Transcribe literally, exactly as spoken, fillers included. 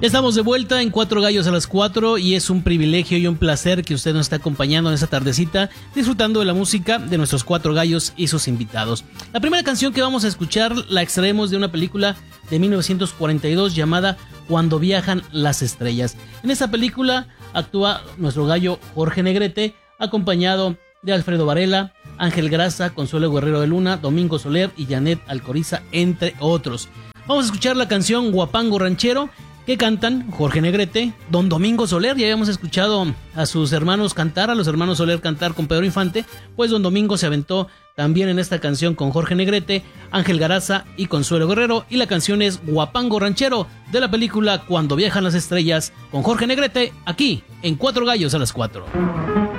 Estamos de vuelta en Cuatro Gallos a las Cuatro y es un privilegio y un placer que usted nos esté acompañando en esta tardecita, disfrutando de la música de nuestros cuatro gallos y sus invitados. La primera canción que vamos a escuchar la extraemos de una película de mil novecientos cuarenta y dos llamada Cuando viajan las estrellas. En esta película actúa nuestro gallo Jorge Negrete, acompañado de Alfredo Varela, Ángel Graza, Consuelo Guerrero de Luna, Domingo Soler y Janet Alcoriza, entre otros. Vamos a escuchar la canción Guapango Ranchero, que cantan Jorge Negrete, Don Domingo Soler. Ya habíamos escuchado a sus hermanos cantar, a los hermanos Soler cantar con Pedro Infante, pues Don Domingo se aventó también en esta canción con Jorge Negrete, Ángel Garaza y Consuelo Guerrero, y la canción es Guapango Ranchero, de la película Cuando viajan las estrellas, con Jorge Negrete, aquí en Cuatro Gallos a las Cuatro.